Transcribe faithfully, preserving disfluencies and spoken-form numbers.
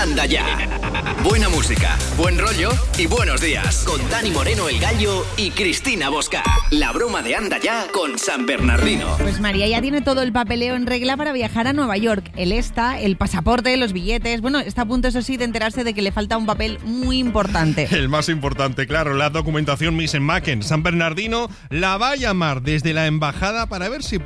Anda Ya. Buena música, buen rollo y buenos días. Con Dani Moreno el Gallo y Cristina Bosca. La broma de Anda Ya con San Bernardino. Pues María ya tiene todo el papeleo en regla para viajar a Nueva York. El ESTA, el pasaporte, los billetes. Bueno, está a punto, eso sí, de enterarse de que le falta un papel muy importante. El más importante, claro, la documentación Miss en Macken. San Bernardino la va a llamar desde la embajada para ver si